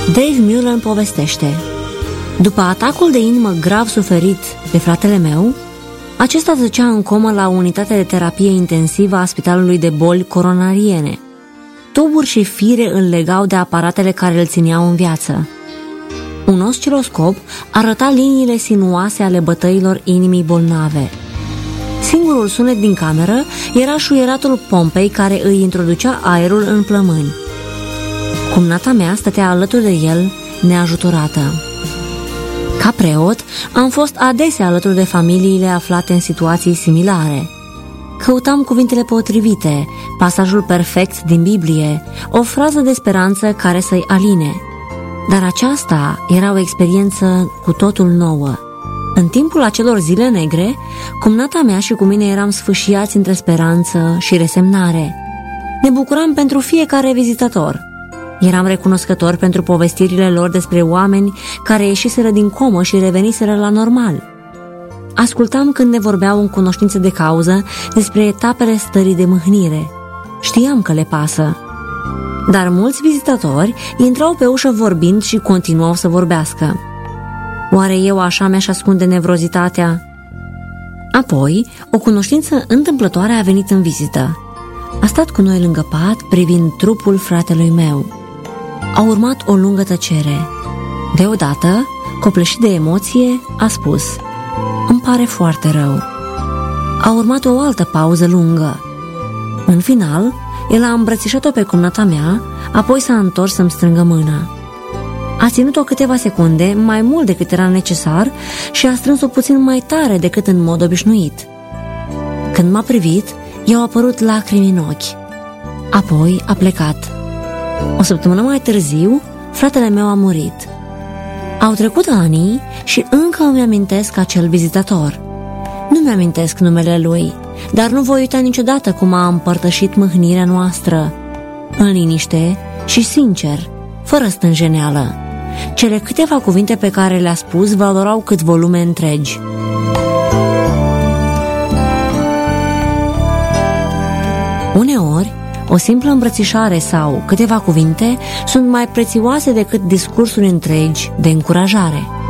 Dave Mullen povestește: după atacul de inimă grav suferit de fratele meu, acesta zăcea în comă la unitatea de terapie intensivă a Spitalului de Boli Coronariene. Tuburi și fire îl legau de aparatele care îl țineau în viață. Un osciloscop arăta liniile sinuoase ale bătăilor inimii bolnave. Singurul sunet din cameră era șuieratul pompei care îi introducea aerul în plămâni. Cumnata mea stătea alături de el, neajutorată. Ca preot, am fost adesea alături de familiile aflate în situații similare. Căutam cuvintele potrivite, pasajul perfect din Biblie, o frază de speranță care să-i aline. Dar aceasta era o experiență cu totul nouă. În timpul acelor zile negre, cumnata mea și cu mine eram sfâșiați între speranță și resemnare. Ne bucuram pentru fiecare vizitator. Eram recunoscători pentru povestirile lor despre oameni care ieșiseră din comă și reveniseră la normal. Ascultam când ne vorbeau în cunoștință de cauză despre etapele stării de mâhnire. Știam că le pasă. Dar mulți vizitatori intrau pe ușă vorbind și continuau să vorbească. Oare eu așa mi-aș ascunde nevrozitatea? Apoi, o cunoștință întâmplătoare a venit în vizită. A stat cu noi lângă pat, privind trupul fratelui meu. A urmat o lungă tăcere. Deodată, copleșit de emoție, a spus: îmi pare foarte rău. A urmat o altă pauză lungă. În final, el a îmbrățișat-o pe cumnata mea, apoi s-a întors să-mi strângă mâna. A ținut-o câteva secunde, mai mult decât era necesar, și a strâns-o puțin mai tare decât în mod obișnuit. Când m-a privit, i-au apărut lacrimi în ochi. Apoi a plecat. O săptămână mai târziu, fratele meu a murit. Au trecut ani și încă îmi amintesc acel vizitator. Nu mi-amintesc numele lui, dar nu voi uita niciodată cum a împărtășit mâhnirea noastră, în liniște și sincer, fără stânjeneală. Cele câteva cuvinte pe care le-a spus valorau cât volume întregi. Uneori, o simplă îmbrățișare sau câteva cuvinte sunt mai prețioase decât discursuri întregi de încurajare.